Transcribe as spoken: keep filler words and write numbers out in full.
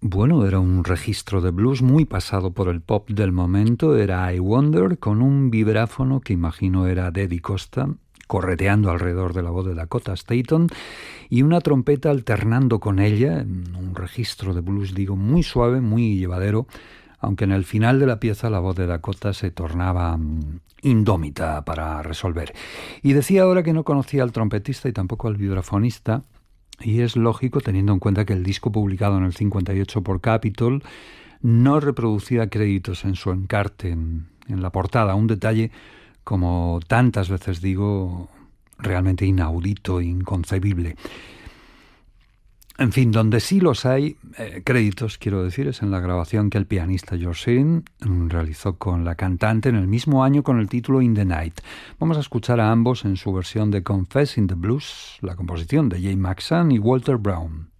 Bueno, era un registro de blues muy pasado por el pop del momento. Era I Wonder con un vibráfono que imagino era de Eddie Costa, correteando alrededor de la voz de Dakota Staton, y una trompeta alternando con ella, un registro de blues, digo, muy suave, muy llevadero, aunque en el final de la pieza la voz de Dakota se tornaba um, indómita para resolver. Y decía ahora que no conocía al trompetista y tampoco al vibrafonista, y es lógico teniendo en cuenta que el disco publicado en el cincuenta y ocho por Capitol no reproducía créditos en su encarte, en, en la portada, un detalle, como tantas veces digo, realmente inaudito, inconcebible. En fin, donde sí los hay, eh, créditos, quiero decir, es en la grabación que el pianista George Shearing realizó con la cantante en el mismo año con el título In the Night. Vamos a escuchar a ambos en su versión de Confess in the Blues, la composición de Jay Maxson y Walter Brown.